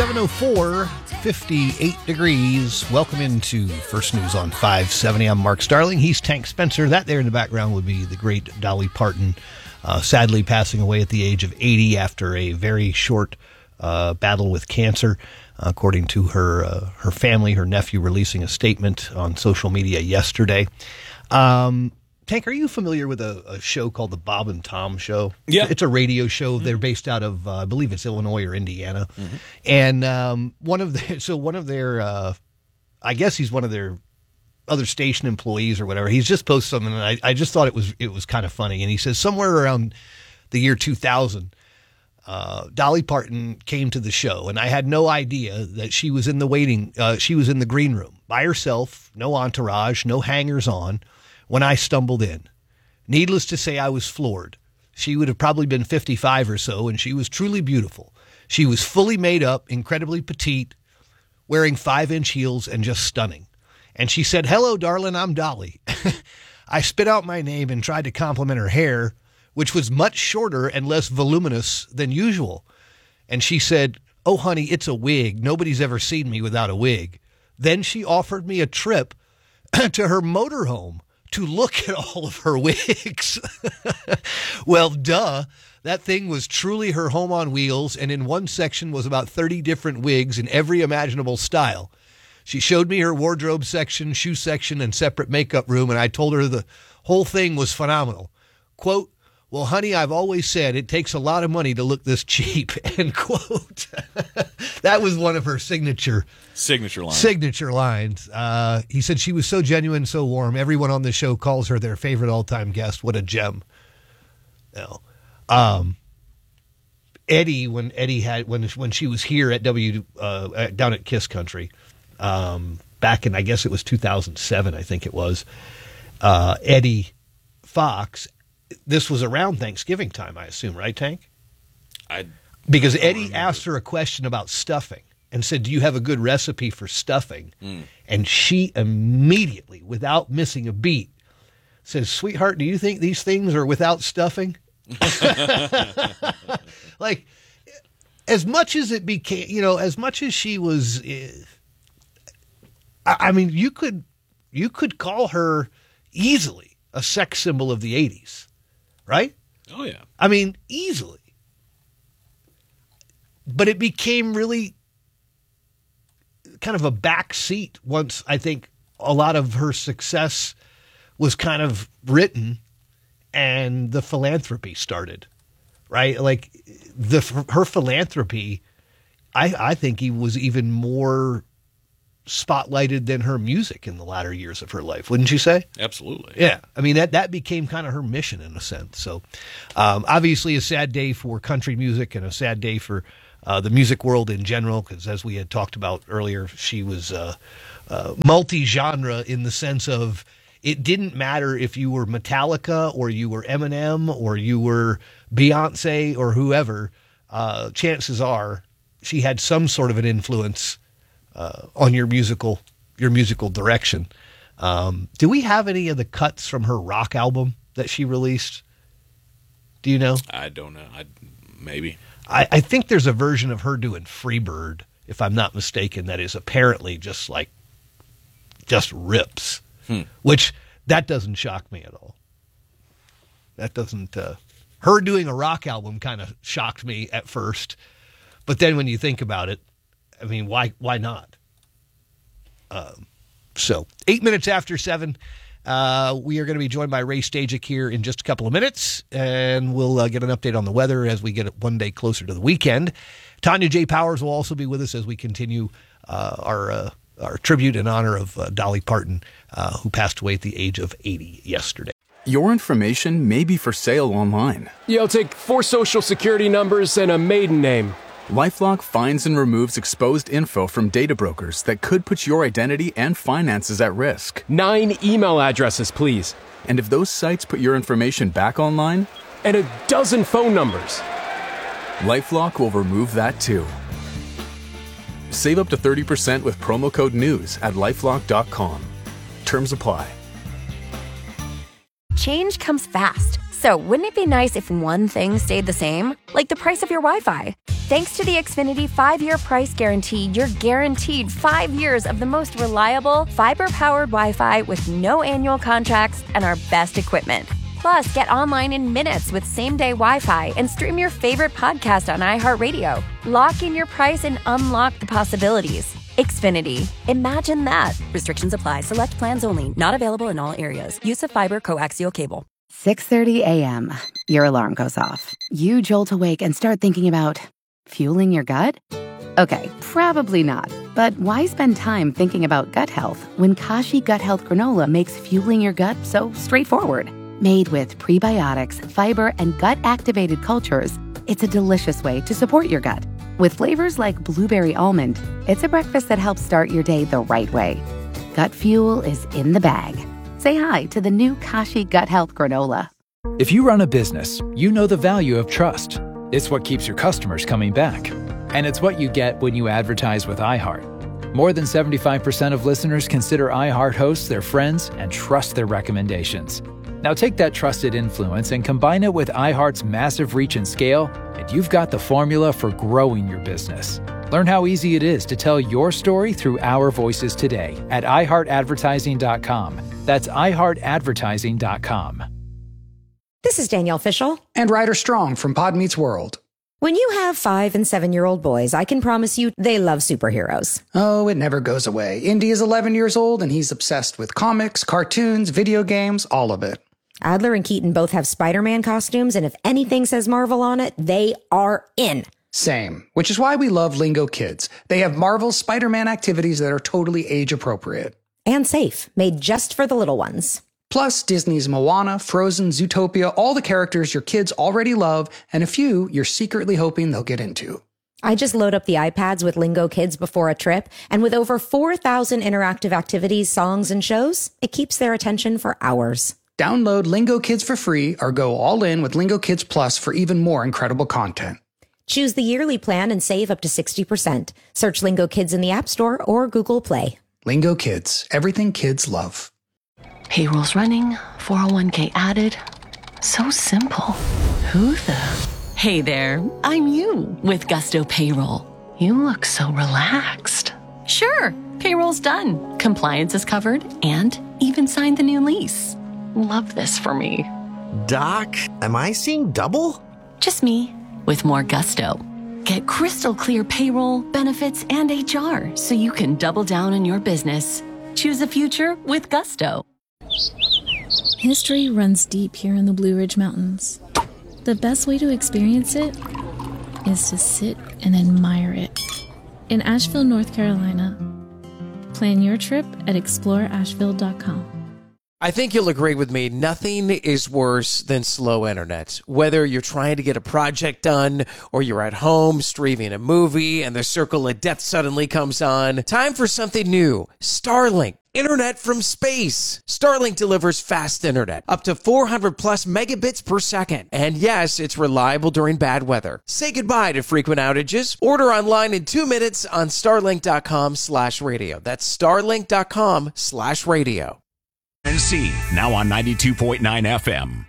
7:04, 58 degrees. Welcome into First News on 570. I'm Mark Starling. He's Tank Spencer. That there in the background would be the great Dolly Parton, sadly passing away at the age of 80 after a very short battle with cancer. According to her family, her nephew releasing a statement on social media yesterday. Tank, are you familiar with a show called The Bob and Tom Show? Yeah. It's a radio show. Mm-hmm. They're based out of, I believe it's Illinois or Indiana. Mm-hmm. And one of their, I guess he's one of their other station employees or whatever. He's just posted something, and I just thought it was kind of funny. And he says somewhere around the year 2000, Dolly Parton came to the show, and I had no idea that she was in the green room by herself, no entourage, no hangers on. When I stumbled in, needless to say, I was floored. She would have probably been 55 or so, and she was truly beautiful. She was fully made up, incredibly petite, wearing 5-inch heels, and just stunning. And she said, "Hello, darling, I'm Dolly." I spit out my name and tried to compliment her hair, which was much shorter and less voluminous than usual. And she said, "Oh, honey, it's a wig. Nobody's ever seen me without a wig." Then she offered me a trip to her motorhome to look at all of her wigs. Well, duh. That thing was truly her home on wheels, and in one section was about 30 different wigs in every imaginable style. She showed me her wardrobe section, shoe section, and separate makeup room, and I told her the whole thing was phenomenal. Quote, "Well, honey, I've always said it takes a lot of money to look this cheap," end quote. That was one of her signature lines. He said she was so genuine, so warm. Everyone on the show calls her their favorite all-time guest. What a gem. Now, Eddie, when she was here at down at Kiss Country, back in, I guess it was 2007, I think it was, Eddie Fox. This was around Thanksgiving time, I assume, right, Tank? Because Eddie asked her a question about stuffing and said, "Do you have a good recipe for stuffing?" And she immediately, without missing a beat, says, "Sweetheart, do you think these things are without stuffing?" Like, as much as it became, as much as she was, I mean, you could call her easily a sex symbol of the 80s. Right? Oh, yeah. I mean, easily. But it became really kind of a back seat once I think a lot of her success was kind of written and the philanthropy started, right? Like her philanthropy, I think he was even more spotlighted than her music in the latter years of her life, wouldn't you say? Absolutely. Yeah. I mean, that became kind of her mission in a sense. So obviously a sad day for country music and a sad day for the music world in general, because as we had talked about earlier, she was multi-genre in the sense of it didn't matter if you were Metallica or you were Eminem or you were Beyonce or whoever, chances are she had some sort of an influence on your musical direction. Do we have any of the cuts from her rock album that she released? Do you know? I don't know. Maybe. I think there's a version of her doing Freebird, if I'm not mistaken, that is apparently just rips, which that doesn't shock me at all. That doesn't, her doing a rock album kind of shocked me at first, but then when you think about it, I mean, why not? So 8 minutes after 7, we are going to be joined by Ray Stajic here in just a couple of minutes, and we'll get an update on the weather as we get one day closer to the weekend. Tanya J. Powers will also be with us as we continue our tribute in honor of Dolly Parton, who passed away at the age of 80 yesterday. Your information may be for sale online. Yeah, I'll take 4 social security numbers and a maiden name. LifeLock finds and removes exposed info from data brokers that could put your identity and finances at risk. 9 email addresses, please. And if those sites put your information back online? And a dozen phone numbers. LifeLock will remove that too. Save up to 30% with promo code NEWS at LifeLock.com. Terms apply. Change comes fast. So wouldn't it be nice if one thing stayed the same? Like the price of your Wi-Fi. Thanks to the Xfinity 5-year price guarantee, you're guaranteed 5 years of the most reliable, fiber-powered Wi-Fi with no annual contracts and our best equipment. Plus, get online in minutes with same-day Wi-Fi and stream your favorite podcast on iHeartRadio. Lock in your price and unlock the possibilities. Xfinity. Imagine that. Restrictions apply. Select plans only. Not available in all areas. Use of fiber coaxial cable. 6:30 a.m. Your alarm goes off. You jolt awake and start thinking about fueling your gut? Okay, probably not. But why spend time thinking about gut health when Kashi Gut Health Granola makes fueling your gut so straightforward? Made with prebiotics, fiber, and gut-activated cultures, it's a delicious way to support your gut. With flavors like blueberry almond, it's a breakfast that helps start your day the right way. Gut fuel is in the bag. Say hi to the new Kashi Gut Health Granola. If you run a business, you know the value of trust. It's what keeps your customers coming back. And it's what you get when you advertise with iHeart. More than 75% of listeners consider iHeart hosts their friends and trust their recommendations. Now take that trusted influence and combine it with iHeart's massive reach and scale, and you've got the formula for growing your business. Learn how easy it is to tell your story through our voices today at iHeartAdvertising.com. That's iHeartAdvertising.com. This is Danielle Fishel. And Ryder Strong from Pod Meets World. When you have 5- and 7-year-old boys, I can promise you they love superheroes. Oh, it never goes away. Indy is 11 years old and he's obsessed with comics, cartoons, video games, all of it. Adler and Keaton both have Spider-Man costumes, and if anything says Marvel on it, they are in. Same, which is why we love Lingo Kids. They have Marvel's Spider-Man activities that are totally age-appropriate. And safe, made just for the little ones. Plus, Disney's Moana, Frozen, Zootopia, all the characters your kids already love, and a few you're secretly hoping they'll get into. I just load up the iPads with Lingo Kids before a trip, and with over 4,000 interactive activities, songs, and shows, it keeps their attention for hours. Download Lingo Kids for free or go all in with Lingo Kids Plus for even more incredible content. Choose the yearly plan and save up to 60%. Search Lingo Kids in the App Store or Google Play. Lingo Kids, everything kids love. Payroll's running, 401k added. So simple. Who the? Hey there, I'm you with Gusto Payroll. You look so relaxed. Sure, payroll's done. Compliance is covered and even signed the new lease. Love this for me. Doc, am I seeing double? Just me with more gusto. Get crystal clear payroll, benefits, and HR so you can double down on your business. Choose a future with Gusto. History runs deep here in the Blue Ridge Mountains. The best way to experience it is to sit and admire it. In Asheville, North Carolina. Plan your trip at exploreasheville.com. I think you'll agree with me, nothing is worse than slow internet. Whether you're trying to get a project done or you're at home streaming a movie and the circle of death suddenly comes on, time for something new. Starlink. Internet from space. Starlink delivers fast internet, up to 400 plus megabits per second. And yes, it's reliable during bad weather. Say goodbye to frequent outages. Order online in 2 minutes on starlink.com/radio. That's starlink.com/radio. NC, now on 92.9 FM.